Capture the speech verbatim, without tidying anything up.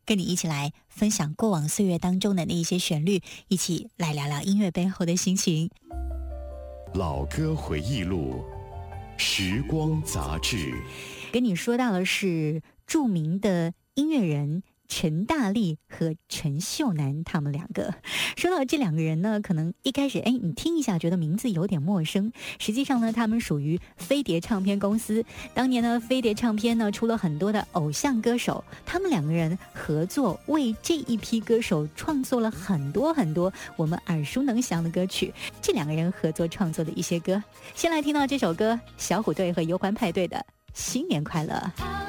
跟你一起来分享过往岁月当中的那一些旋律，一起来聊聊音乐背后的心情。 老歌回忆录，时光杂志。 跟你说到的是著名的音乐人陈大力和陈秀楠，他们两个。说到这两个人呢，可能一开始哎，你听一下觉得名字有点陌生，实际上呢，他们属于飞碟唱片公司。当年呢，飞碟唱片呢出了很多的偶像歌手，他们两个人合作为这一批歌手创作了很多很多我们耳熟能详的歌曲。这两个人合作创作的一些歌，先来听到这首歌，小虎队和忧欢派对的《新年快乐》。